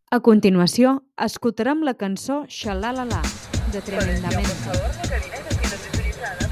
A continuació, escoltarem la cançó Xa-la-la-la, de Tremendamente.